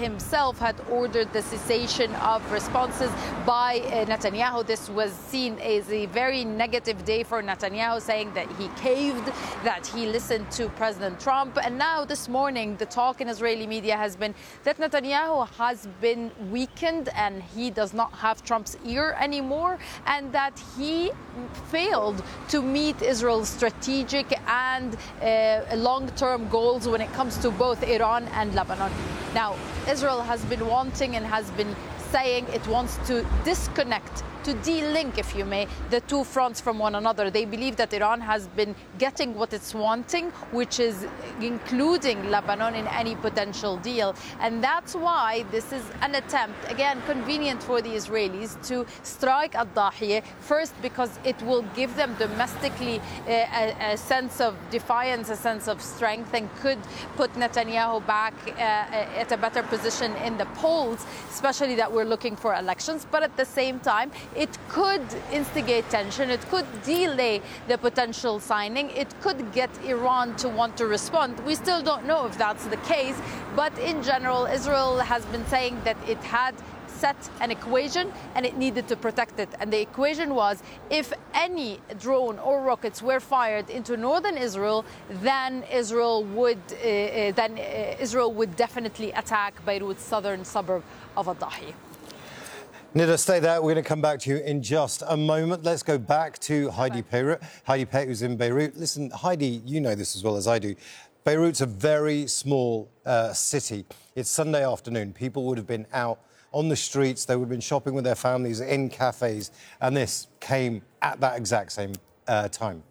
himself had ordered the cessation of responses by Netanyahu. This was seen as a very negative day for Netanyahu, saying that he caved, that he listened to President Trump. And now this morning, the talk in Israeli media has been that Netanyahu has been weakened and he does not have Trump's ear anymore, and that he failed to meet Israel's strategic and long-term goals when it comes to both Iran and Lebanon. Now, Israel has been wanting and has been saying it wants to disconnect, to de-link, if you may, the two fronts from one another. They believe that Iran has been getting what it's wanting, which is including Lebanon in any potential deal. And that's why this is an attempt, again, convenient for the Israelis, to strike al-Dahiya, first because it will give them domestically a sense of defiance, a sense of strength, and could put Netanyahu back at a better position in the polls, especially that we're looking for elections. But at the same time, it could instigate tension, it could delay the potential signing, it could get Iran to want to respond. We still don't know if that's the case, but in general, Israel has been saying that it had set an equation and it needed to protect it. And the equation was, if any drone or rockets were fired into northern Israel, then Israel would definitely attack Beirut's southern suburb of al-Dahiya. Nida, stay there. We're going to come back to you in just a moment. Let's go back to Heidi Pett, who's in Beirut. Listen, Heidi, you know this as well as I do. Beirut's a very small city. It's Sunday afternoon. People would have been out on the streets. They would have been shopping with their families in cafes. And this came at that exact same time.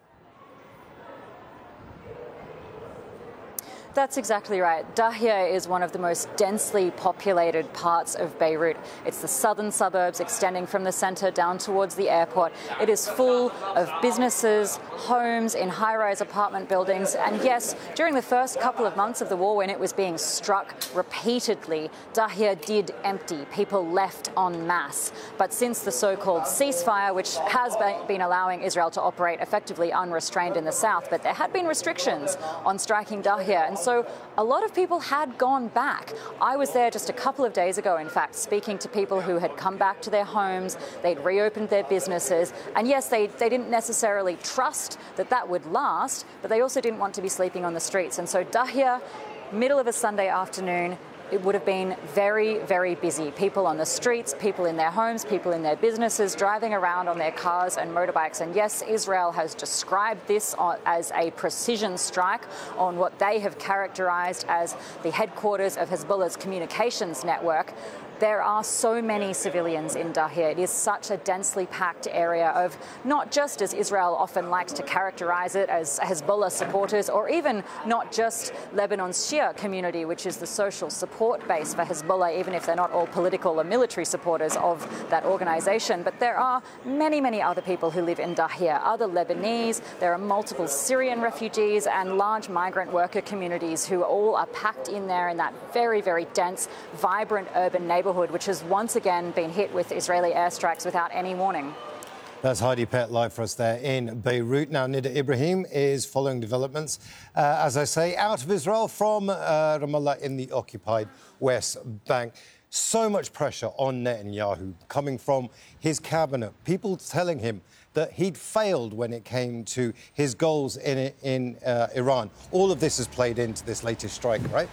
That's exactly right. Dahiya is one of the most densely populated parts of Beirut. It's the southern suburbs extending from the centre down towards the airport. It is full of businesses, homes in high-rise apartment buildings. And yes, during the first couple of months of the war, when it was being struck repeatedly, Dahiya did empty. People left en masse. But since the so-called ceasefire, which has been allowing Israel to operate effectively unrestrained in the south, but there had been restrictions on striking Dahiya. And so a lot of people had gone back. I was there just a couple of days ago, in fact, speaking to people who had come back to their homes. They'd reopened their businesses. And yes, they didn't necessarily trust that that would last, but they also didn't want to be sleeping on the streets. And so Dahiya, middle of a Sunday afternoon, it would have been very, very busy. People on the streets, people in their homes, people in their businesses, driving around on their cars and motorbikes. And yes, Israel has described this as a precision strike on what they have characterized as the headquarters of Hezbollah's communications network. There are so many civilians in Dahiya. It is such a densely packed area of not just, as Israel often likes to characterize it, as Hezbollah supporters, or even not just Lebanon's Shia community, which is the social support base for Hezbollah, even if they're not all political or military supporters of that organization. But there are many, many other people who live in Dahiya, other Lebanese. There are multiple Syrian refugees and large migrant worker communities who all are packed in there in that very, very dense, vibrant urban neighborhood, which has once again been hit with Israeli airstrikes without any warning. That's Heidi Pett live for us there in Beirut. Now, Nida Ibrahim is following developments, as I say, out of Israel from Ramallah in the occupied West Bank. So much pressure on Netanyahu coming from his cabinet. People telling him that he'd failed when it came to his goals in Iran. All of this has played into this latest strike, right?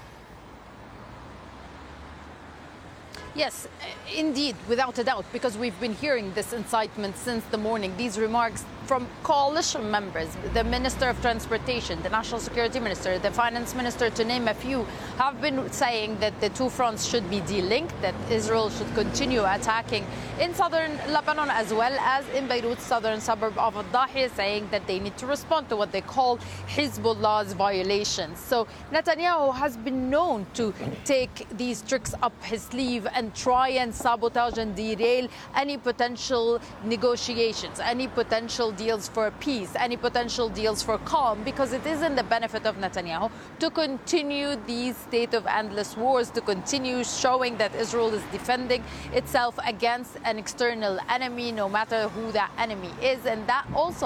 Yes, indeed, without a doubt, because we've been hearing this incitement since the morning. These remarks from coalition members, the Minister of Transportation, the National Security Minister, the Finance Minister, to name a few, have been saying that the two fronts should be de-linked, that Israel should continue attacking in southern Lebanon as well as in Beirut's southern suburb of al-Dahiya, saying that they need to respond to what they call Hezbollah's violations. So Netanyahu has been known to take these tricks up his sleeve and try and sabotage and derail any potential negotiations, any potential deals for peace, any potential deals for calm, because it is in the benefit of Netanyahu to continue these state of endless wars, to continue showing that Israel is defending itself against an external enemy, no matter who that enemy is. And that also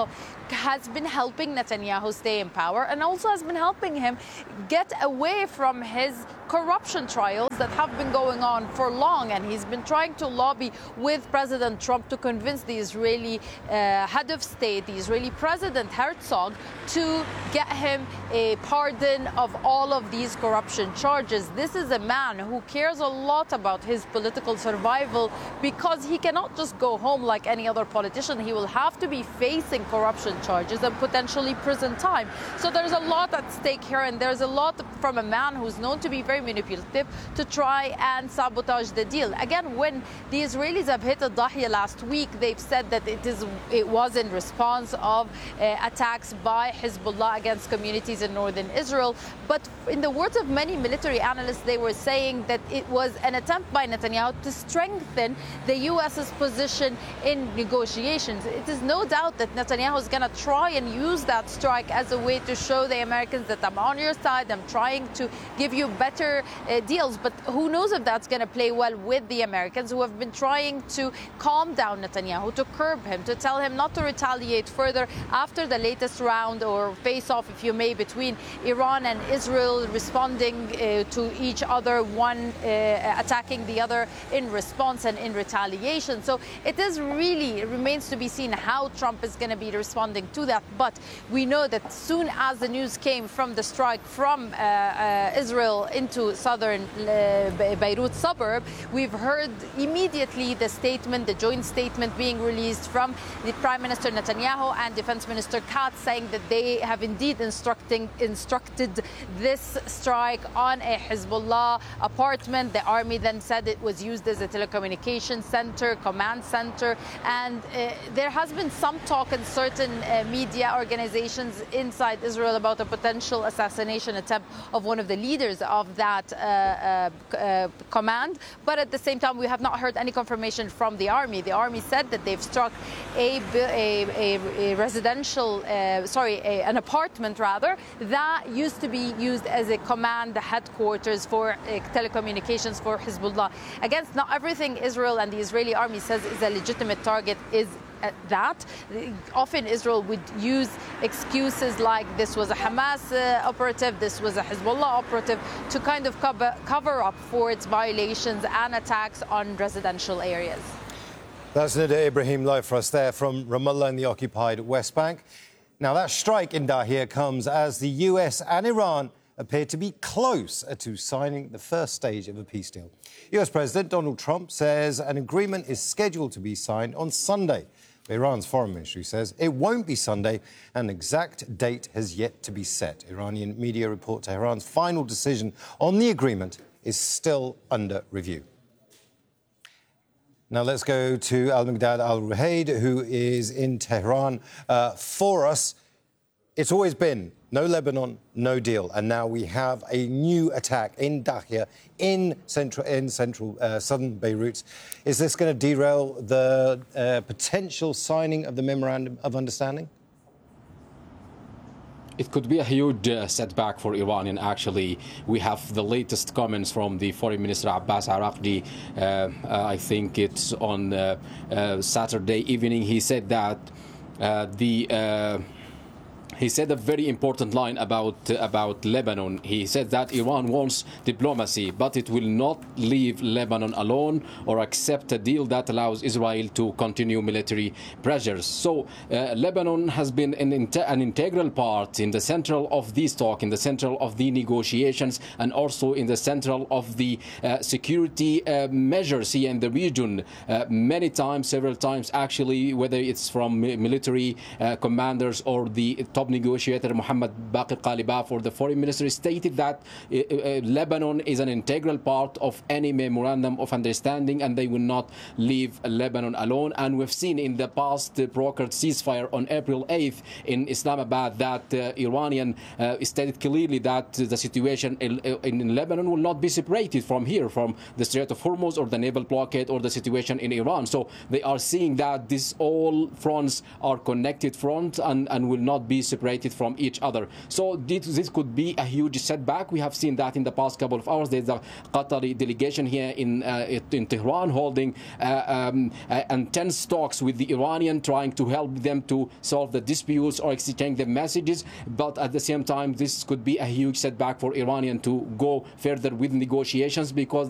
has been helping Netanyahu stay in power and also has been helping him get away from his corruption trials that have been going on for long, and he's been trying to lobby with President Trump to convince the Israeli head of state, the Israeli President Herzog, to get him a pardon of all of these corruption charges. This is a man who cares a lot about his political survival because he cannot just go home like any other politician. He will have to be facing corruption charges and potentially prison time. So there's a lot at stake here, and there's a lot from a man who's known to be very manipulative to try and sabotage the deal. Again, when the Israelis have hit Dahya last week, they've said that it was in response of attacks by Hezbollah against communities in northern Israel. But in the words of many military analysts, they were saying that it was an attempt by Netanyahu to strengthen the U.S.'s position in negotiations. It is no doubt that Netanyahu is going to try and use that strike as a way to show the Americans that I'm on your side, I'm trying to give you better deals. But who knows if that's going to play well with the Americans, who have been trying to calm down Netanyahu, to curb him, to tell him not to retaliate further after the latest round or face-off, if you may, between Iran and Israel, responding to each other, one attacking the other in response and in retaliation. So it remains to be seen how Trump is going to be responding to that. But we know that soon as the news came from the strike from Israel into southern Beirut suburb, we've heard immediately the joint statement being released from the Prime Minister Netanyahu and Defense Minister Katz, saying that they have indeed instructed this strike on a Hezbollah apartment. The army then said it was used as a telecommunications center, command center, and there has been some talk in certain media organizations inside Israel about a potential assassination attempt of one of the leaders of that command. But at the same time, we have not heard any confirmation from the army. The army said that they've struck an apartment rather, that used to be used as a command headquarters for telecommunications for Hezbollah. Again, not everything Israel and the Israeli army says is a legitimate target is that. Often Israel would use excuses like this was a Hamas operative, this was a Hezbollah operative, to kind of cover up for its violations and attacks on residential areas. That's Nida Ibrahim live for us there from Ramallah in the occupied West Bank. Now, that strike in Dahya comes as the US and Iran appear to be close to signing the first stage of a peace deal. US President Donald Trump says an agreement is scheduled to be signed on Sunday. Iran's foreign ministry says it won't be Sunday. An exact date has yet to be set. Iranian media report Tehran's final decision on the agreement is still under review. Now let's go to Al-Miqdad Al-Ruhaid, who is in Tehran for us. It's always been no Lebanon, no deal, and now we have a new attack in Dahya, in central southern Beirut. Is this going to derail the potential signing of the Memorandum of Understanding? It could be a huge setback for Iran, and actually we have the latest comments from the Foreign Minister Abbas Araqdi. I think it's on Saturday evening. He said that he said a very important line about Lebanon. He said that Iran wants diplomacy, but it will not leave Lebanon alone or accept a deal that allows Israel to continue military pressures. So Lebanon has been an integral part in the central of this talk, in the central of the negotiations, and also in the central of the security measures here in the region. Many times, several times actually, whether it's from military commanders or the top negotiator Mohammed Baqir Qalibaf or the foreign minister stated that Lebanon is an integral part of any memorandum of understanding, and they will not leave Lebanon alone. And we've seen in the past brokered ceasefire on April 8th in Islamabad that Iranian stated clearly that the situation in Lebanon will not be separated from here, from the Strait of Hormuz or the naval blockade or the situation in Iran. So they are seeing that these all fronts are connected fronts and will not be separated separated from each other. So this could be a huge setback. We have seen that in the past couple of hours. There's a Qatari delegation here in Tehran holding intense talks with the Iranian, trying to help them to solve the disputes or exchange the messages. But at the same time, this could be a huge setback for Iranian to go further with negotiations, because